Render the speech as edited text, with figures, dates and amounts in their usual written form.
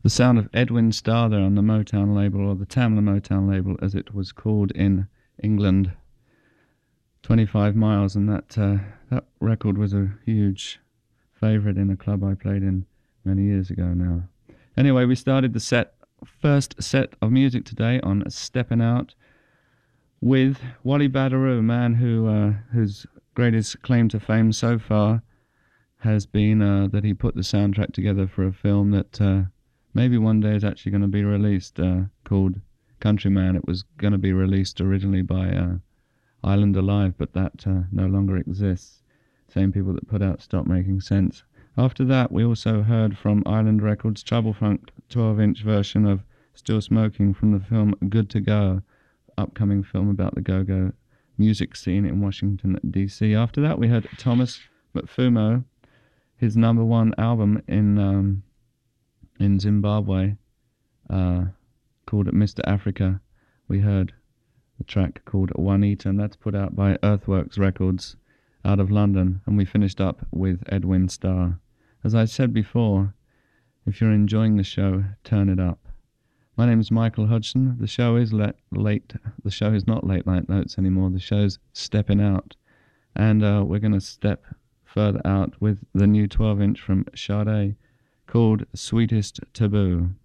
The sound of Edwin Starr there on the Motown label, or the Tamla Motown label as it was called in England, 25 Miles, and that record was a huge favourite in a club I played in many years ago now. Anyway, we started the first set of music today on Steppin' Out with Wally Badarou, a man whose greatest claim to fame so far has been that he put the soundtrack together for a film that maybe one day is actually going to be released, called Countryman. It was going to be released originally by Island Alive, but that no longer exists. Same people that put out Stop Making Sense. After that, we also heard from Island Records' Trouble Funk 12-inch version of Still Smoking from the film Good to Go, upcoming film about the go-go music scene in Washington, D.C. After that, we heard Thomas Mfumo, his #1 album in Zimbabwe, called Mr. Africa. We heard the track called Juanita, and that's put out by Earthworks Records out of London. And we finished up with Edwin Starr. As I said before, if you're enjoying the show, turn it up. My name is Michael Hodgson. The show is late. The show is not Late Night Notes anymore. The show's Stepping Out. And we're going to step further out with the new 12-inch from Sade called Sweetest Taboo.